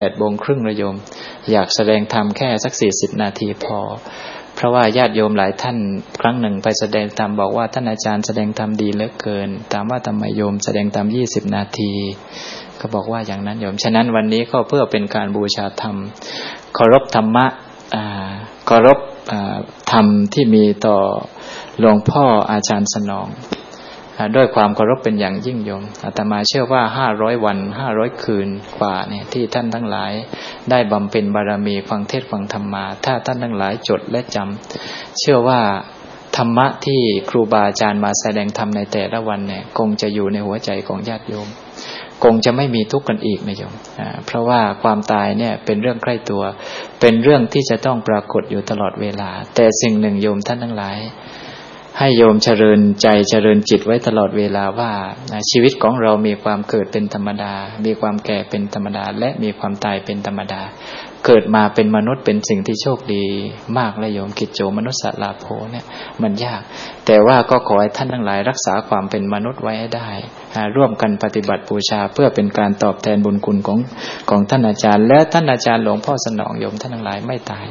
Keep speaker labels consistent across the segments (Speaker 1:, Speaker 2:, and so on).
Speaker 1: 8:30น.โยมอยากแสดงธรรมแค่สัก40นาทีพอเพราะว่าญาติโยมหลายท่านครั้งหนึ่งไปแสดงธรรมบอกว่าท่านอาจารย์แสดงธรรมดีเหลือเกินถามว่าทำไมโยมแสดงธรรม20นาทีก็บอกว่าอย่างนั้นโยมฉะนั้นวันนี้ก็เพื่อเป็นการบูชาธรรมเคารพธรรมะเคารพธรรมที่มีต่อหลวงพ่ออาจารย์สนองด้วยความเคารพเป็นอย่างยิ่งโยมอาตมาเชื่อว่า500วัน500คืนกว่าเนี่ยที่ท่านทั้งหลายได้บำเพ็ญบารมีฟังเทศน์ฟังธรรมมาถ้าท่านทั้งหลายจดและจำเชื่อว่าธรรมะที่ครูบาอาจารย์มาแสดงธรรมในแต่ละวันเนี่ยคงจะอยู่ในหัวใจของญาติโยมคงจะไม่มีทุกข์กันอีกนะโยมเพราะว่าความตายเนี่ยเป็นเรื่องใกล้ตัวเป็นเรื่องที่จะต้องปรากฏอยู่ตลอดเวลาแต่สิ่งหนึ่งโยมท่านทั้งหลายให้โยมเจริญใจเจริญจิตไว้ตลอดเวลาว่าชีวิตของเรามีความเกิดเป็นธรรมดามีความแก่เป็นธรรมดาและมีความตายเป็นธรรมดาเกิดมาเป็นมนุษย์เป็นสิ่งที่โชคดีมากและโยมกิจโจมนุสสลาโภเนี่ยมันยากแต่ว่าก็ขอให้ท่านทั้งหลายรักษาความเป็นมนุษย์ไว้ให้ได้ร่วมกันปฏิบัติบูชาเพื่อเป็นการตอบแทนบุญคุณของท่านอาจารย์และท่านอาจารย์หลวงพ่อสนองโยมท่านทั้งหลายไม่ตาย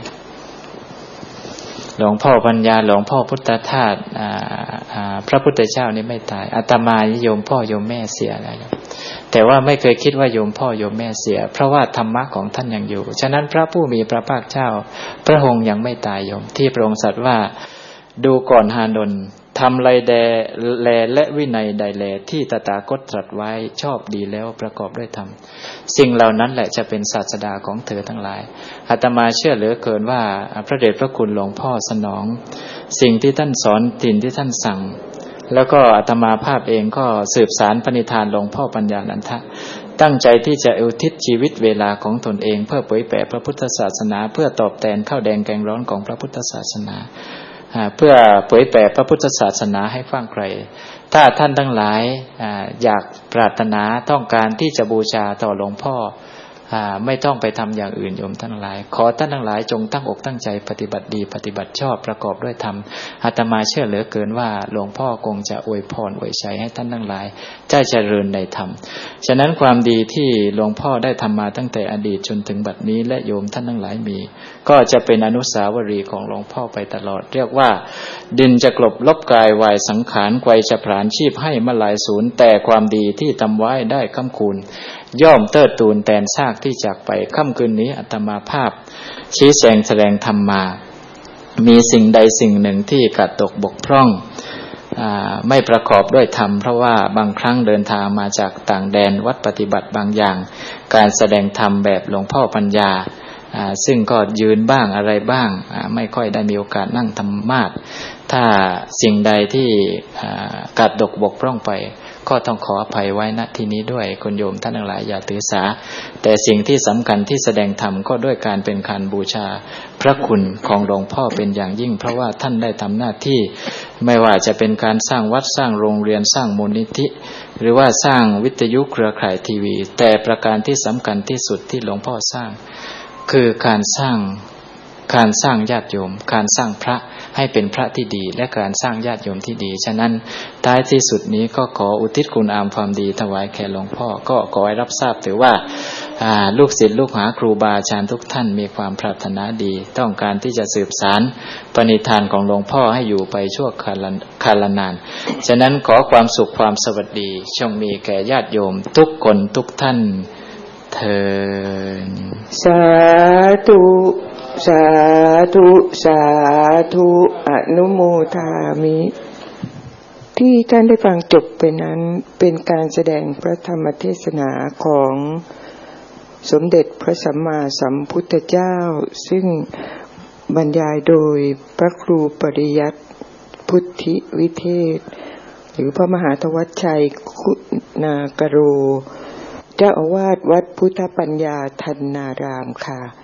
Speaker 1: หลวงพ่อปัญญาหลวงพ่อพุทธทาสพระพุทธเจ้านี่ไม่ตายอาตมาโยมพ่อโยมแม่เสียแล้วแต่ว่าไม่เคยคิดว่าโยมพ่อโยมแม่เสียเพราะว่าธรรมะของท่านยังอยู่ฉะนั้นพระผู้มีพระภาคเจ้าพระองค์ยังไม่ตายโยมที่พระองค์ตรัสว่าดูก่อนหานนท์ทำไรแลและวินัยใดแลที่ตถาคตตรัสไว้ชอบดีแล้วประกอบด้วยธรรมสิ่งเหล่านั้นแหละจะเป็นศาสดาของเธอทั้งหลายอาตมาเชื่อเหลือเกินว่าพระเดชพระคุณหลวงพ่อสนองสิ่งที่ท่านสอนสิ่งที่ท่านสั่งแล้วก็อาตมาภาพเองก็สืบสารปณิธานหลวงพ่อปัญญานันทะตั้งใจที่จะอุทิศชีวิตเวลาของตนเองเพื่อเผยแผ่พระพุทธศาสนาเพื่อตอบแทนข้าวแดงแกงร้อนของพระพุทธศาสนาเพื่อเผยแผ่พระพุทธศาสนาให้ฟังไกลถ้าท่านทั้งหลายอยากปรารถนาต้องการที่จะบูชาต่อหลวงพ่อไม่ต้องไปทำอย่างอื่นโยมท่านทั้งหลายขอท่านทั้งหลายจงตั้งอกตั้งใจปฏิบัติดีปฏิบัติชอบประกอบด้วยธรรมอาตมาเชื่อเหลือเกินว่าหลวงพ่อคงจะอวยพรอวยชัยให้ท่านทั้งหลายได้เจริญในธรรมฉะนั้นความดีที่หลวงพ่อได้ทำมาตั้งแต่อดีตจนถึงบัดนี้และโยมท่านทั้งหลายมีก็จะเป็นอนุสาวรีย์ของหลวงพ่อไปตลอดเรียกว่าดินจะกลบลบกายวายสังขารไกวจะผลาญชีพให้มาหลายศูนย์แต่ความดีที่ทำไว้ได้ค้ำคูณย่อมเติดตูนแตนซากที่จากไปค่ำคืนนี้อาตมาภาพชี้แจงแสดงธรรมมามีสิ่งใดสิ่งหนึ่งที่ขาดตกบกพร่องไม่ประกอบด้วยธรรมเพราะว่าบางครั้งเดินทางมาจากต่างแดนวัดปฏิบัติบางอย่างการแสดงธรรมแบบหลวงพ่อปัญญาซึ่งก็ยืนบ้างอะไรบ้างไม่ค่อยได้มีโอกาสนั่งธรรมาสถ้าสิ่งใดที่ขาดตกบกพร่องไปก็ต้องขออภัยไว้ณที่นี้ด้วยคุณโยมท่านทั้งหลายอย่าถือสาแต่สิ่งที่สำคัญที่แสดงธรรมก็ด้วยการเป็นการบูชาพระคุณของหลวงพ่อเป็นอย่างยิ่งเพราะว่าท่านได้ทำหน้าที่ไม่ว่าจะเป็นการสร้างวัดสร้างโรงเรียนสร้างมูลนิธิหรือว่าสร้างวิทยุเครือข่ายทีวีแต่ประการที่สำคัญที่สุดที่หลวงพ่อสร้างคือการสร้างญาติโยมการสร้างพระให้เป็นพระที่ดีและการสร้างญาติโยมที่ดีฉะนั้นท้ายที่สุดนี้ก็ขออุทิศคุณามความดีถวายแก่หลวงพ่อก็ขอให้รับทราบถือว่าลูกศิษย์ลูกหาครูบาอาจารย์ทุกท่านมีความปรารถนาดีต้องการที่จะสืบสานปณิธานของหลวงพ่อให้อยู่ไปชั่วกาลนานฉะนั้นขอความสุขความสวัสดีจงมีแก่ญาติโยมทุกคนทุกท่านเทอญ
Speaker 2: สาธุสาธุสาธุอนุโมทามิที่ท่านได้ฟังจบไปนั้นเป็นการแสดงพระธรรมเทศนาของสมเด็จพระสัมมาสัมพุทธเจ้าซึ่งบรรยายโดยพระครูปริยัติพุทธิวิเทศหรือพระมหาธวัชชัยคุณากโรเจ้าอาวาสวัดพุทธปัญญาธรรณารามค่ะ